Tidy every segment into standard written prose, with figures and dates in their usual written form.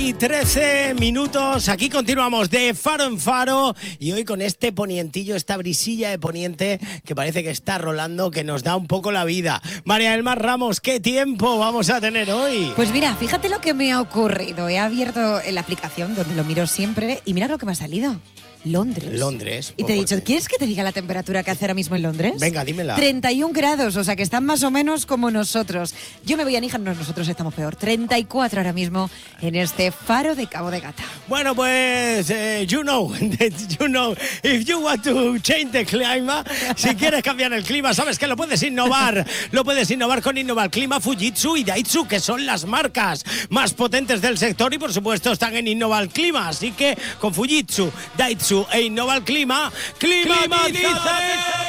Y 13 minutos, aquí continuamos de faro en faro y hoy con este ponientillo, esta brisilla de poniente que parece que está rolando, que nos da un poco la vida. María del Mar Ramos, ¿qué tiempo vamos a tener hoy? Pues mira, fíjate lo que me ha ocurrido. He abierto la aplicación donde lo miro siempre y mira lo que me ha salido. Londres. Y te he dicho, ¿quieres que te diga la temperatura que hace ahora mismo en Londres? Venga, dímela. 31 grados, o sea que están más o menos como nosotros. Yo me voy a Níjar, nosotros estamos peor. 34 ahora mismo en este faro de Cabo de Gata. Bueno, pues, you know, if you want to change the climate, si quieres cambiar el clima, sabes que lo puedes innovar. Lo puedes innovar con Innova Clima, Fujitsu y Daitsu, que son las marcas más potentes del sector y, por supuesto, están en Innova Clima. Así que con Fujitsu, Daitsu e Innova Clima, ¡climatiza!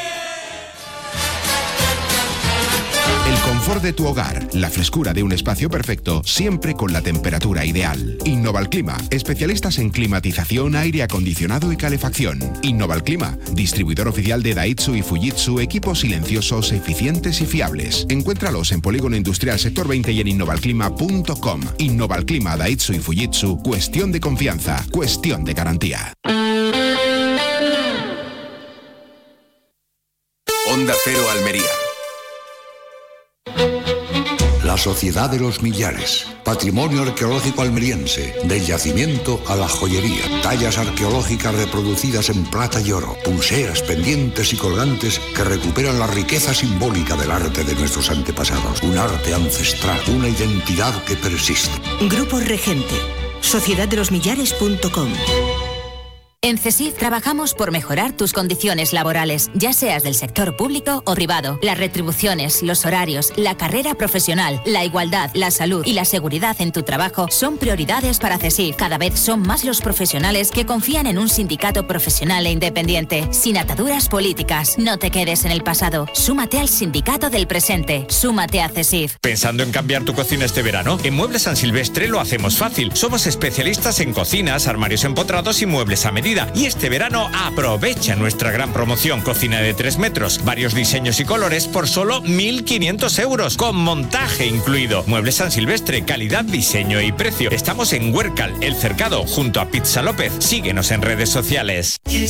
El confort de tu hogar, la frescura de un espacio perfecto, siempre con la temperatura ideal. Innova Clima, especialistas en climatización, aire acondicionado y calefacción. Innova Clima, distribuidor oficial de Daitsu y Fujitsu, equipos silenciosos, eficientes y fiables. Encuéntralos en Polígono Industrial Sector 20 y en innovalclima.com. Innova Clima, Daitsu y Fujitsu, cuestión de confianza, cuestión de garantía. Onda Cero Almería. La Sociedad de los Millares, patrimonio arqueológico almeriense, del yacimiento a la joyería, tallas arqueológicas reproducidas en plata y oro, pulseras, pendientes y colgantes que recuperan la riqueza simbólica del arte de nuestros antepasados, un arte ancestral, una identidad que persiste. Grupo Regente, sociedaddelosmillares.com. En CESIF trabajamos por mejorar tus condiciones laborales, ya seas del sector público o privado. Las retribuciones, los horarios, la carrera profesional, la igualdad, la salud y la seguridad en tu trabajo son prioridades para CESIF. Cada vez son más los profesionales que confían en un sindicato profesional e independiente, sin ataduras políticas. No te quedes en el pasado. Súmate al sindicato del presente. Súmate a CESIF. ¿Pensando en cambiar tu cocina este verano? En Muebles San Silvestre lo hacemos fácil. Somos especialistas en cocinas, armarios empotrados y muebles a medida. Y este verano aprovecha nuestra gran promoción. Cocina de 3 metros, varios diseños y colores por solo 1.500 euros, con montaje incluido. Muebles San Silvestre, calidad, diseño y precio. Estamos en Huércal, El Cercado, junto a Pizza López. Síguenos en redes sociales.